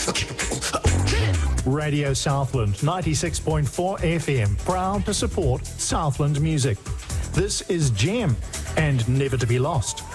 Radio Southland 96.4 FM, proud to support Southland music. This is Gem and Never to be Lost.